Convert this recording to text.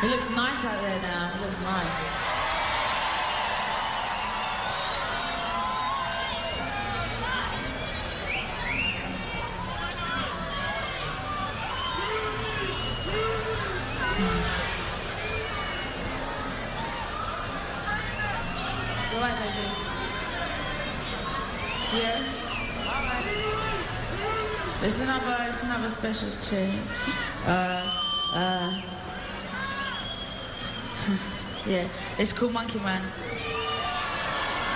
It looks nice out there now. It looks nice. You all right, baby? Yeah? All right. It's another special tune. Yeah, it's called Monkey Man.